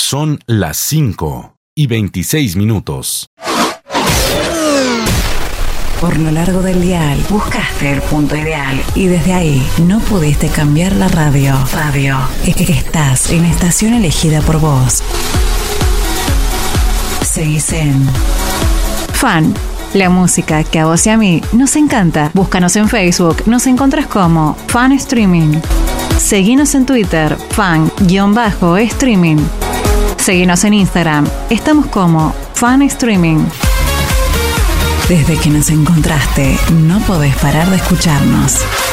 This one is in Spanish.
Son las 5:26. Por lo largo del dial, buscaste el punto ideal y desde ahí no pudiste cambiar la radio. Estás en estación elegida por vos. Seguís en Fan, la música que a vos y a mí nos encanta. Búscanos en Facebook, nos encontrás como Fan Streaming. Seguinos en Twitter, fan_streaming. Seguinos en Instagram, estamos como Fan Streaming. Desde que nos encontraste, no podés parar de escucharnos.